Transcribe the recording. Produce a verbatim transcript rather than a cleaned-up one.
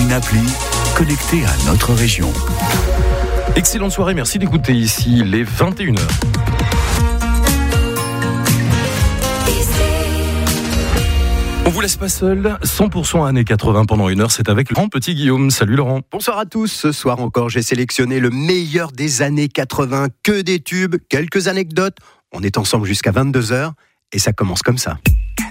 une appli connectée à notre région. Excellente soirée, merci d'écouter ici les vingt et une heures. On vous laisse pas seul, cent pour cent années quatre-vingts pendant une heure, c'est avec Laurent Petit-Guillaume. Salut Laurent. Bonsoir à tous, ce soir encore j'ai sélectionné le meilleur des années quatre-vingts, que des tubes, quelques anecdotes. On est ensemble jusqu'à vingt-deux heures et ça commence comme ça.